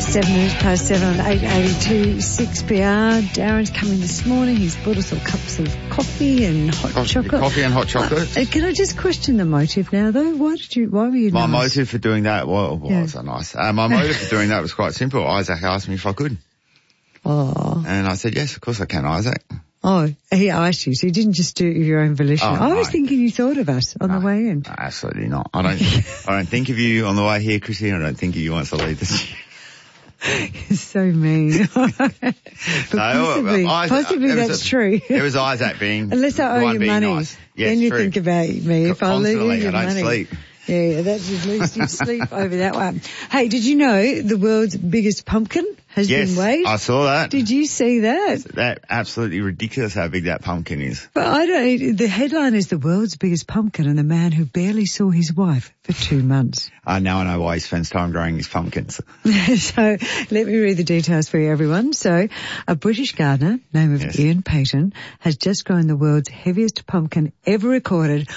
7 minutes past 7 on 882 6PR. Darren's coming this morning. He's brought us all cups of coffee and hot chocolate. Coffee and hot chocolate. Can I just question the motive now, though? Why were you My nice? motive for doing that, was so nice. My motive for doing that was quite simple. Isaac asked me if I could. Oh. And I said, yes, of course I can, Isaac. Oh, he asked you, so you didn't just do it of your own volition. Oh, I was no. thinking you thought of us on the way in. No, absolutely not. I don't think of you on the way here, Chrissy. I don't think of you once I leave this. You're so mean. But possibly that's true. It was Isaac being Unless I owe you money, nice. Yes, then you true. think about me. If I leave you your I don't money. sleep. Yeah, that's at least you sleep over that one. Hey, did you know the world's biggest pumpkin has been weighed? I saw that. Did you see that? That's absolutely ridiculous how big that pumpkin is. But the headline is the world's biggest pumpkin and the man who barely saw his wife for 2 months. Now I know why he spends time growing his pumpkins. So let me read the details for you, everyone. So a British gardener, name of Ian Payton, has just grown the world's heaviest pumpkin ever recorded,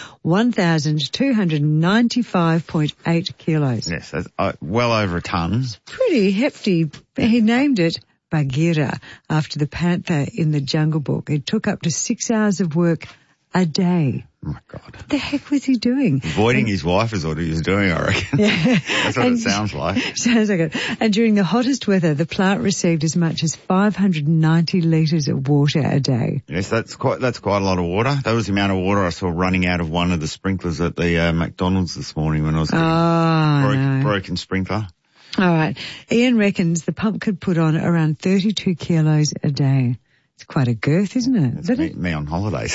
1,295.8 kilos. Yes, that's well over a tonne. Pretty hefty. He named it Bagheera after the panther in the Jungle Book. It took up to 6 hours of work a day. Oh, my God. What the heck was he doing? Avoiding his wife is what he was doing, I reckon. Yeah. That's what it sounds like. Sounds like it. And during the hottest weather, the plant received as much as 590 litres of water a day. Yes, that's quite a lot of water. That was the amount of water I saw running out of one of the sprinklers at the McDonald's this morning when I was getting broken sprinkler. All right. Ian reckons the pump could put on around 32 kilos a day. It's quite a girth, isn't it? That's me on holidays.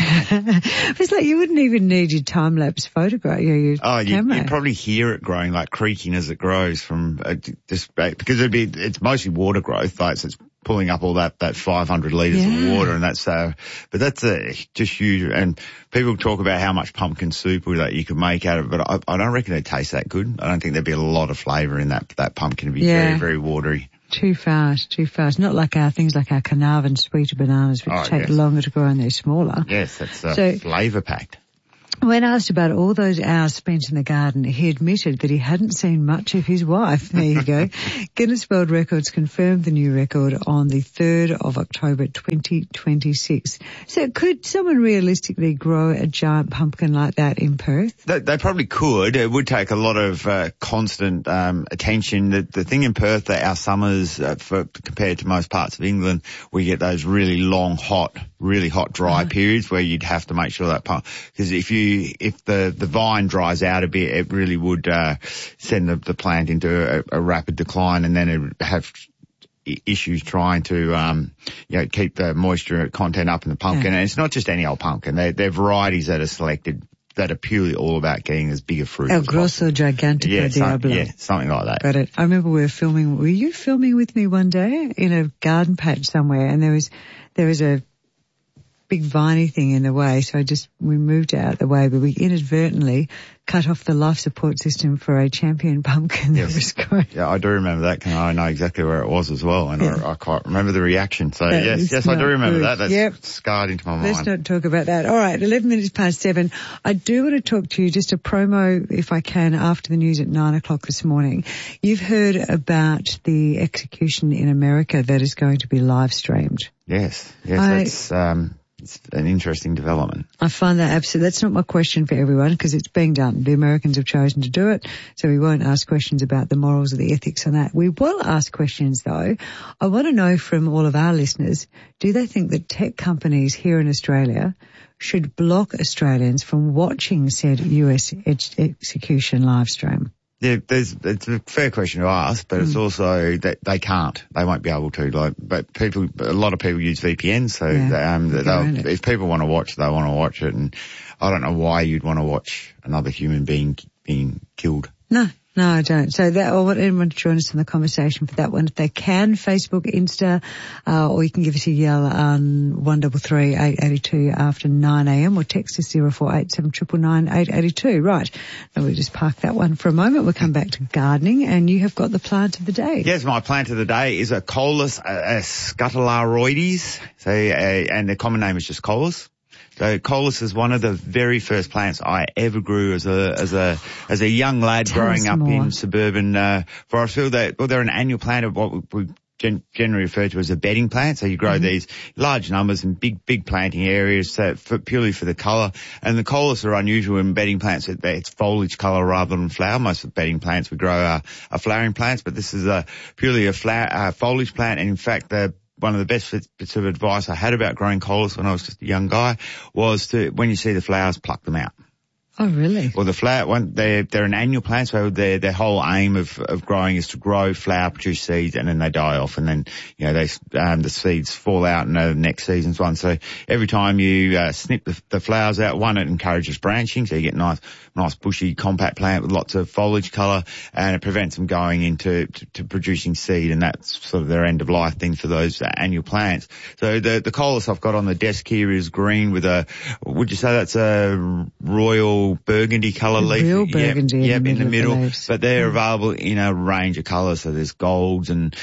It's like you wouldn't even need your time-lapse photograph, your camera. You'd probably hear it growing, like creaking as it grows from because it's mostly water growth, like so it's pulling up all that 500 litres of water, and that's but that's just huge. And people talk about how much pumpkin soup that you could make out of it, but I don't reckon it tastes that good. I don't think there'd be a lot of flavour in that pumpkin. It'd be very, very watery. Too fast. Not like things like our Carnarvon sweeter bananas, which take longer to grow and they're smaller. Yes, that's flavour packed. When asked about all those hours spent in the garden, he admitted that he hadn't seen much of his wife. There you go. Guinness World Records confirmed the new record on the 3rd of October 2026. So could someone realistically grow a giant pumpkin like that in Perth? They probably could. It would take a lot of constant attention. The thing in Perth, that our summers, compared to most parts of England, we get those really long, really hot, dry periods where you'd have to make sure that because if the vine dries out a bit, it really would send the plant into a rapid decline, and then it would have issues trying to keep the moisture content up in the pumpkin. And it's not just any old pumpkin. They're varieties that are selected that are purely all about getting as big a fruit as Grosso Gigantico Diablo. Yeah, something like that. Got it. I remember were you filming with me one day in a garden patch somewhere, and there was a big viney thing in the way, so we moved out of the way, but we inadvertently cut off the life support system for a champion pumpkin that was growing. Yeah, I do remember that, and I know exactly where it was as well, and I quite remember the reaction. So yes, I do remember that. That's scarred into my mind. Let's not talk about that. All right, 11 minutes past 7. I do want to talk to you, just a promo, if I can, after the news at 9 o'clock this morning. You've heard about the execution in America that is going to be live streamed. Yes, that's it's an interesting development. I find that absolutely. That's not my question for everyone because it's being done. The Americans have chosen to do it, so we won't ask questions about the morals or the ethics on that. We will ask questions, though. I want to know from all of our listeners, do they think that tech companies here in Australia should block Australians from watching said US execution live stream? Yeah, it's a fair question to ask, but it's also that they can't. They won't be able to. But a lot of people use VPNs, so if people want to watch, they want to watch it. And I don't know why you'd want to watch another human being being killed. No, I don't. So I want anyone to join us in the conversation for that one. If they can, Facebook, Insta, or you can give us a yell on 133 882 after 9 a.m. or text us 0487 999 882. Right. Now we'll just park that one for a moment. We'll come back to gardening, and you have got the plant of the day. Yes, my plant of the day is a Coleus scutularoides. So, and the common name is just Coleus. So Coleus is one of the very first plants I ever grew as a young lad growing up in suburban Forestville. They're an annual plant of what we generally referred to as a bedding plant. So you grow these large numbers in big planting areas purely for the colour. And the Coleus are unusual in bedding plants. It's foliage colour rather than flower. Most of the bedding plants we grow are flowering plants, but this is purely a foliage plant. And in fact, one of the best bits of advice I had about growing Coleus when I was just a young guy was to, when you see the flowers, pluck them out. Oh, really? Well, the flower one, they're an annual plant, so their whole aim of growing is to grow, flower, produce seeds, and then they die off, and then, the seeds fall out in the next season's one. So every time you snip the flowers out, one, it encourages branching, so you get nice bushy, compact plant with lots of foliage colour, and it prevents them going into producing seed, and that's sort of their end of life thing for those annual plants. So the Coleus I've got on the desk here is green with would you say that's a royal burgundy colour leaf? Real burgundy in the middle. The but they're available in a range of colours. So there's golds and,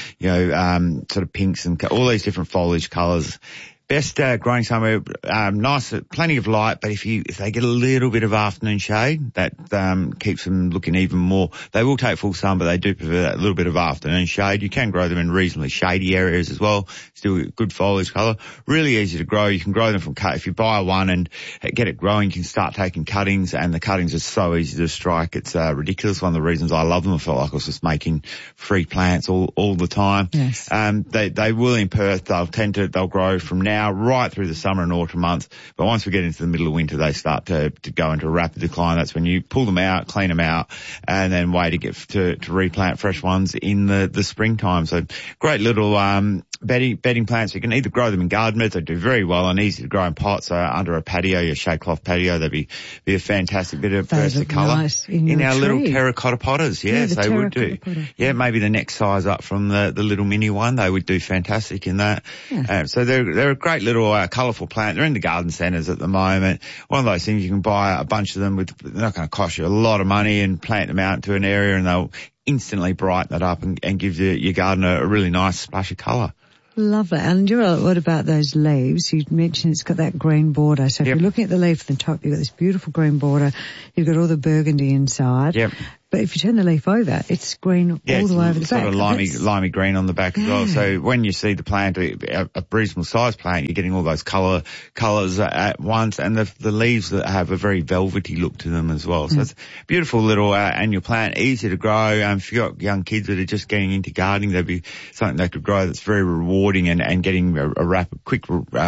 sort of pinks and all these different foliage colours. Best growing somewhere nice, plenty of light, but if they get a little bit of afternoon shade, that keeps them looking even more. They will take full sun, but they do prefer that little bit of afternoon shade. You can grow them in reasonably shady areas as well. Still good foliage colour. Really easy to grow. You can grow them from cut. If you buy one and get it growing, you can start taking cuttings, and the cuttings are so easy to strike. It's ridiculous. One of the reasons I love them. I felt like I was just making free plants all the time. Yes. They will in Perth. They'll grow from now right through the summer and autumn months. But once we get into the middle of winter, they start to go into a rapid decline. That's when you pull them out, clean them out, and then wait to replant fresh ones in the springtime. So great little bedding plants. You can either grow them in garden beds. They do very well and easy to grow in pots. So under a patio, your shade cloth patio, they'd be a fantastic bit of burst of colour. Nice in our tree. little terracotta potters. Yes, the they would do. Potter. Yeah, maybe the next size up from the little mini one. They would do fantastic in that. Yeah. So they're a great little colourful plant. They're in the garden centres at the moment. One of those things, you can buy a bunch of them they're not going to cost you a lot of money, and plant them out into an area, and they'll instantly brighten it up and give your garden a really nice splash of colour. Lovely. And what about those leaves? You mentioned it's got that green border. So if you're looking at the leaf at the top, you've got this beautiful green border. You've got all the burgundy inside. Yep. But if you turn the leaf over, it's green all the way over the back. Sort of limey green on the back as well. So when you see the plant, a reasonable sized plant, you're getting all those colours at once, and the leaves that have a very velvety look to them as well. So it's a beautiful little annual plant, easy to grow. If you've got young kids that are just getting into gardening, there'd be something they could grow that's very rewarding and getting a rapid, quick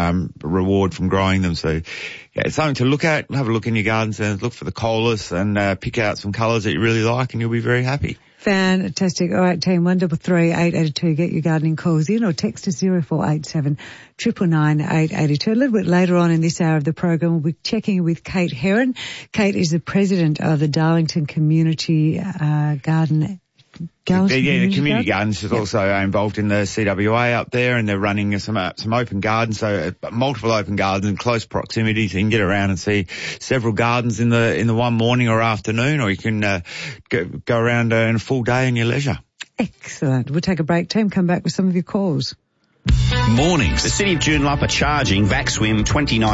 reward from growing them. So yeah, it's something to look at. Have a look in your gardens and look for the Coleus and pick out some colours that you really like, and you'll be very happy. Fantastic. All right, team, 133 882. Get your gardening calls in, or text us 0487 999 882. A little bit later on in this hour of the program, we'll be checking with Kate Heron. Kate is the president of the Darlington Community Garden. The community gardens is also involved in the CWA up there, and they're running some open gardens, so multiple open gardens in close proximity, so you can get around and see several gardens in the one morning or afternoon, or you can go around in a full day in your leisure. Excellent. We'll take a break, team. Come back with some of your calls. Mornings. The City of Joondalup are charging VacSwim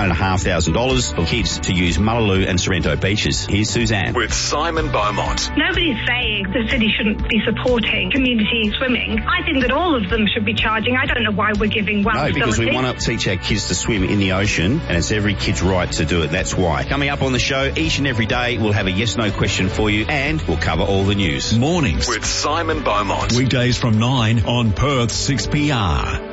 $29,500 for kids to use Mullaloo and Sorrento beaches. Here's Suzanne. With Simon Beaumont. Nobody's saying the city shouldn't be supporting community swimming. I think that all of them should be charging. I don't know why we're giving one. No, because we want to teach our kids to swim in the ocean, and it's every kid's right to do it. That's why. Coming up on the show, each and every day, we'll have a yes-no question for you, and we'll cover all the news. Mornings. With Simon Beaumont. Weekdays from 9 on Perth 6PR.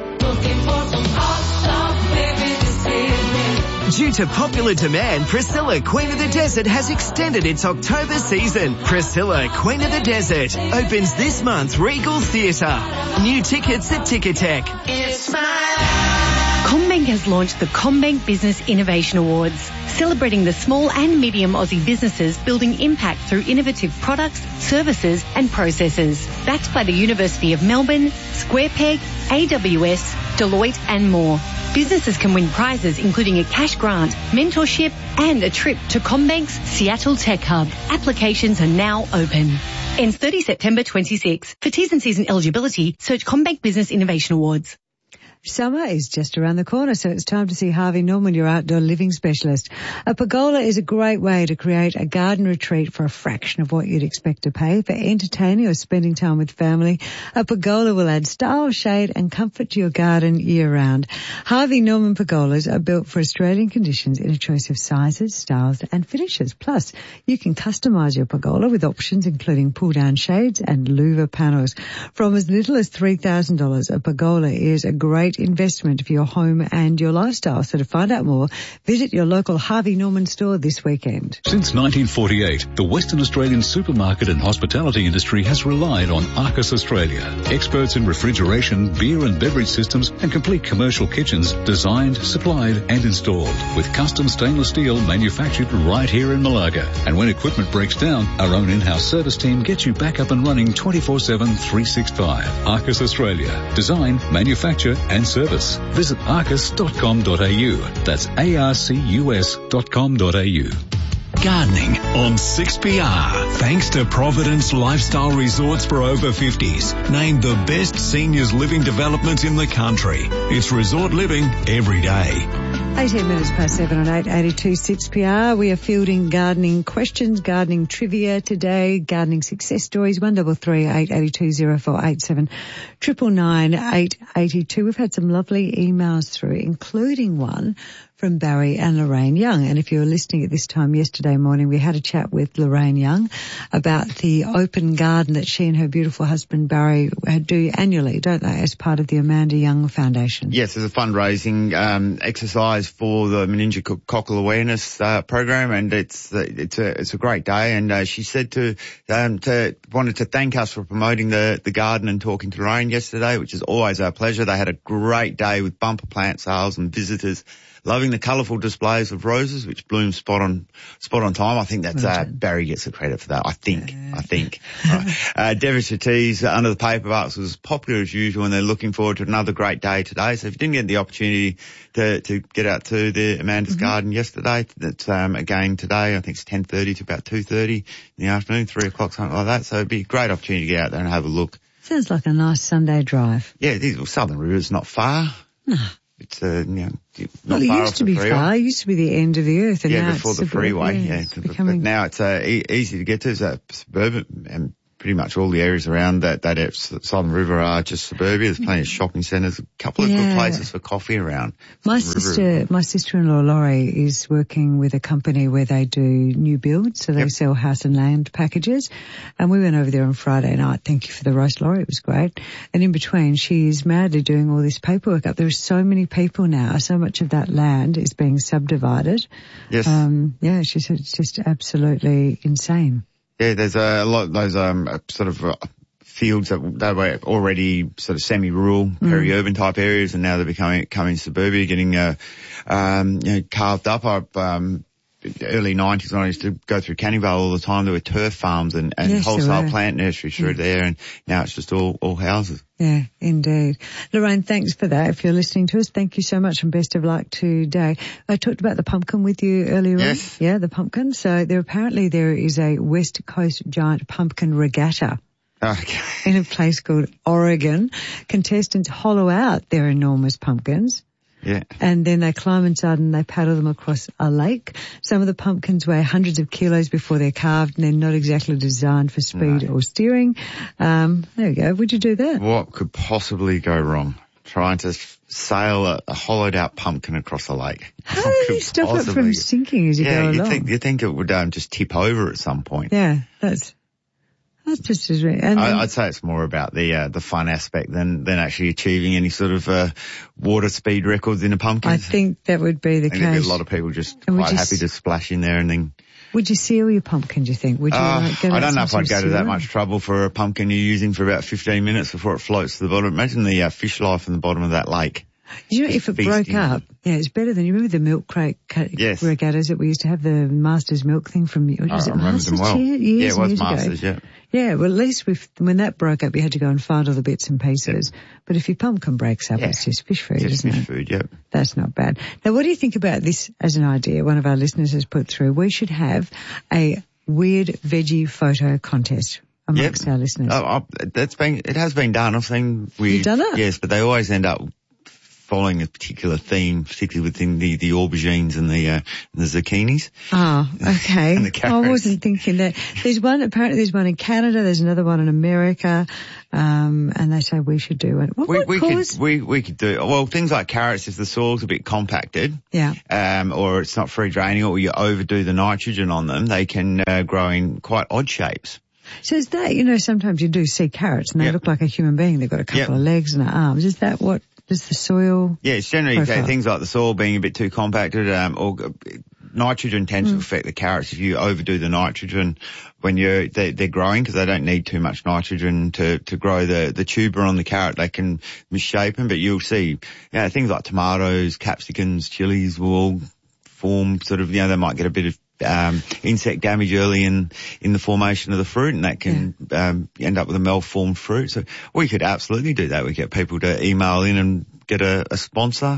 Due to popular demand, Priscilla, Queen of the Desert has extended its October season. Priscilla, Queen of the Desert opens this month, Regal Theatre. New tickets at Ticketek. It's my life. CommBank has launched the CommBank Business Innovation Awards, celebrating the small and medium Aussie businesses building impact through innovative products, services and processes. Backed by the University of Melbourne, SquarePeg, AWS, Deloitte and more. Businesses can win prizes including a cash grant, mentorship and a trip to CommBank's Seattle Tech Hub. Applications are now open. Ends 30 September 26. For T's and C's and eligibility, search CommBank Business Innovation Awards. Summer is just around the corner, so it's time to see Harvey Norman, your outdoor living specialist. A pergola is a great way to create a garden retreat for a fraction of what you'd expect to pay. For entertaining or spending time with family, a pergola will add style, shade and comfort to your garden year-round. Harvey Norman pergolas are built for Australian conditions in a choice of sizes, styles and finishes. Plus, you can customise your pergola with options including pull-down shades and louver panels. From as little as $3,000, a pergola is a great investment for your home and your lifestyle. So to find out more, visit your local Harvey Norman store this weekend. Since 1948, the Western Australian supermarket and hospitality industry has relied on Arcus Australia. Experts in refrigeration, beer and beverage systems and complete commercial kitchens designed, supplied and installed with custom stainless steel manufactured right here in Malaga. And when equipment breaks down, our own in-house service team gets you back up and running 24/7, 365. Arcus Australia. Design, manufacture and service. Visit arcus.com.au. That's arcus.com.au. Gardening on 6PR. Thanks to Providence Lifestyle Resorts for over 50s. Named the best seniors living developments in the country. It's resort living every day. 18 minutes past 7 on 882 6PR. We are fielding gardening questions, gardening trivia today, gardening success stories, 133 882 0487 999 882. We've had some lovely emails through, including one from Barry and Lorraine Young. And if you were listening at this time yesterday morning, we had a chat with Lorraine Young about the open garden that she and her beautiful husband Barry do annually, don't they, as part of the Amanda Young Foundation? Yes, it's a fundraising exercise for the meningococcal awareness program, and it's a great day. And she said wanted to thank us for promoting the garden and talking to Lorraine yesterday, which is always our pleasure. They had a great day with bumper plant sales and visitors loving the colourful displays of roses, which bloom spot on time. I think that's Barry gets the credit for that. I think. Devonshire Teas under the paper box was popular as usual, and they're looking forward to another great day today. So if you didn't get the opportunity to get out to the Amanda's Garden yesterday, that's again today. I think it's 10:30 to about 2:30 in the afternoon, 3 o'clock, something like that. So it'd be a great opportunity to get out there and have a look. Sounds like a nice Sunday drive. Yeah, it is. Well, Southern River's not far. No. It's not Well, far it off used to the be freeway. far. It used to be the end of the earth. And now before it's the freeway. it's But becoming... now it's easy to get to. It's suburban, and pretty much all the areas around that Southern River are just suburbia. There's plenty of shopping centres, a couple of good places for coffee around. My sister-in-law Laurie is working with a company where they do new builds, so they sell house and land packages. And we went over there on Friday night. Thank you for the roast, Laurie. It was great. And in between, she is madly doing all this paperwork up. There are so many people now. So much of that land is being subdivided. Yes. She said it's just absolutely insane. Yeah, there's a lot of those fields that they were already sort of semi-rural, peri-urban type areas, and now they're becoming suburbia, getting carved up. Early 90s when I used to go through Canning Vale all the time, there were turf farms and wholesale plant nurseries through there, and now it's just all houses. Yeah, indeed. Lorraine, thanks for that. If you're listening to us, thank you so much and best of luck today. I talked about the pumpkin with you earlier on. Yeah, the pumpkin. So there is a West Coast Giant Pumpkin Regatta. Okay. In a place called Oregon. Contestants hollow out their enormous pumpkins. Yeah. And then they climb inside and they paddle them across a lake. Some of the pumpkins weigh hundreds of kilos before they're carved, and they're not exactly designed for speed or steering. There we go. Would you do that? What could possibly go wrong? Trying to sail a hollowed out pumpkin across a lake. How do you stop it from sinking as you go along? You think it would just tip over at some point. Yeah, that's just as right. I'd say it's more about the fun aspect than actually achieving any sort of water speed records in a pumpkin. I think that would be the case. There'd be a lot of people just quite happy to splash in there and then. Would you seal your pumpkin, do you think? Would you I don't know if I'd go to that much trouble for a pumpkin you're using for about 15 minutes before it floats to the bottom. Imagine the fish life in the bottom of that lake. You know, if it broke up, it's better than, you remember the milk crate regattas that we used to have, the Masters milk thing from, was it Masters? Well. Years it was ago. Masters, yeah. Yeah, well, at least when that broke up, you had to go and find all the bits and pieces. Yeah. But if your pumpkin breaks up, it's just fish food, isn't it? Just fish food, yep. That's not bad. Now, what do you think about this as an idea? One of our listeners has put through. We should have a weird veggie photo contest amongst our listeners. It has been done. I've seen weird. You've done it? Yes, but they always end up following a particular theme, particularly within the aubergines and the zucchinis. Oh, okay. And the carrots. I wasn't thinking that. Apparently there's one in Canada, there's another one in America, and they say we should do it. We could do, well, things like carrots, if the soil's a bit compacted, or it's not free draining, or you overdo the nitrogen on them, they can grow in quite odd shapes. So is that, sometimes you do see carrots and they look like a human being. They've got a couple of legs and arms. Is that what is the soil? Yeah, it's generally things like the soil being a bit too compacted, or nitrogen tends to affect the carrots if you overdo the nitrogen when they're growing, because they don't need too much nitrogen to grow the tuber on the carrot. They can misshape them, but you'll see, things like tomatoes, capsicums, chilies will all form sort of, they might get a bit of insect damage early in the formation of the fruit, and that can end up with a malformed fruit. So we could absolutely do that. We get people to email in and get a sponsor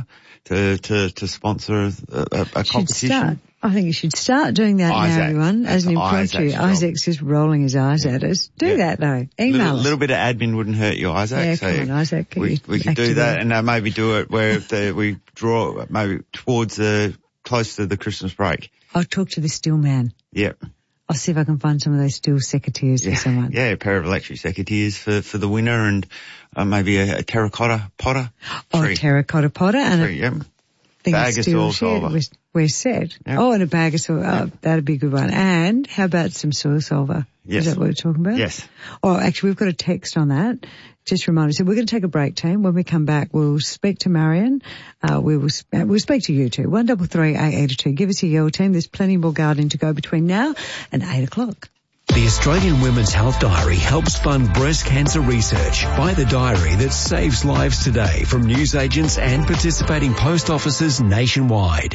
to sponsor a competition. I think you should start doing that now, everyone, as an impromptu. Isaac's just rolling his eyes at us. Do that, though. Email us. A little bit of admin wouldn't hurt you, Isaac. Yeah, so come on, Isaac. We could do that, and maybe do it where we draw maybe towards close to the Christmas break. I'll talk to the steel man. Yep. I'll see if I can find some of those steel secateurs for someone. Yeah, a pair of electric secateurs for the winner, and maybe a terracotta potter. Terracotta potter and a bag of soil solver. We're set. Yep. Oh, and a bag of soil. Oh, that'd be a good one. And how about some soil solver? Yes. Is that what we're talking about? Yes. Oh, actually, we've got a text on that. Just remind us. So we're going to take a break, team. When we come back, we'll speak to Marion. We'll speak to you too. 133-882. Give us a yell, team. There's plenty more gardening to go between now and 8 o'clock. The Australian Women's Health Diary helps fund breast cancer research. Buy the diary that saves lives today from newsagents and participating post offices nationwide.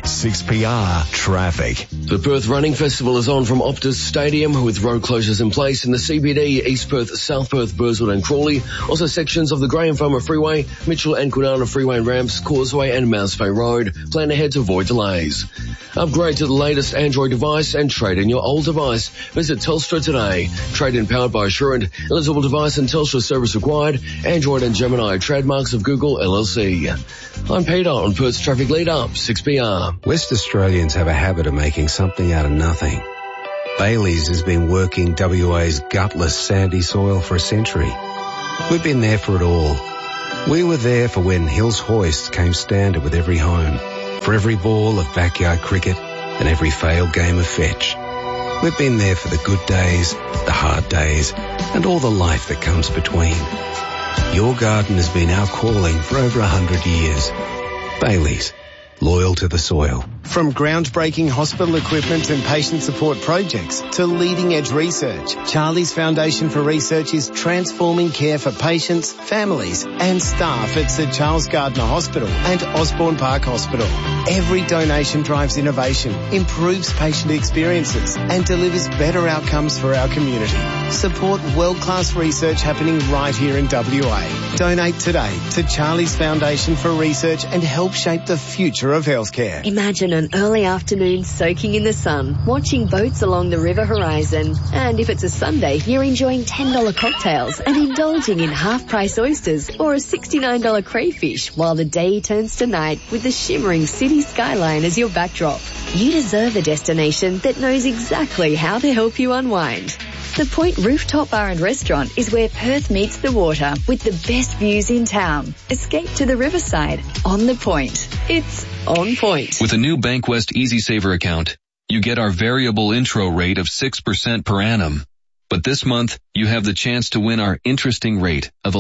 6PR Traffic. The Perth Running Festival is on from Optus Stadium with road closures in place in the CBD, East Perth, South Perth, Burswood and Crawley. Also sections of the Graham Farmer Freeway, Mitchell and Kwinana Freeway ramps, Causeway and Mounts Bay Road. Plan ahead to avoid delays. Upgrade to the latest Android device and trade in your old device. Visit Telstra today. Trade-in powered by Assurant. Eligible device and Telstra service required. Android and Gemini trademarks of Google LLC. I'm Peter on Perth's Traffic Leader, 6PR. West Australians have a habit of making something out of nothing. Bailey's has been working WA's gutless sandy soil for a century. We've been there for it all. We were there for when Hills Hoist came standard with every home, for every ball of backyard cricket and every failed game of fetch. We've been there for the good days, the hard days, and all the life that comes between. Your garden has been our calling for over 100 years. Bailey's, loyal to the soil. From groundbreaking hospital equipment and patient support projects to leading-edge research, Charlie's Foundation for Research is transforming care for patients, families and staff at Sir Charles Gardner Hospital and Osborne Park Hospital. Every donation drives innovation, improves patient experiences and delivers better outcomes for our community. Support world-class research happening right here in WA. Donate today to Charlie's Foundation for Research and help shape the future of healthcare. Imagine an early afternoon soaking in the sun, watching boats along the river horizon. And if it's a Sunday, you're enjoying $10 cocktails and indulging in half-price oysters or a $69 crayfish while the day turns to night with the shimmering city skyline as your backdrop. You deserve a destination that knows exactly how to help you unwind. The Point Rooftop Bar and Restaurant is where Perth meets the water with the best views in town. Escape to the riverside on the Point. It's on point. With a new Bankwest Easy Saver account, you get our variable intro rate of 6% per annum. But this month, you have the chance to win our interesting rate of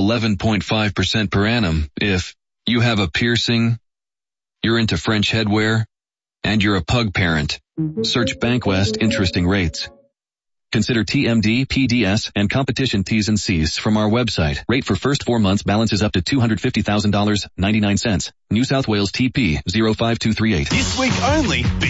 11.5% per annum if you have a piercing, you're into French headwear, and you're a pug parent. Search Bankwest Interesting Rates. Consider TMD, PDS, and competition T's and C's from our website. Rate for first 4 months balances up to $250,000, 99 cents. New South Wales TP 05238. This week only, be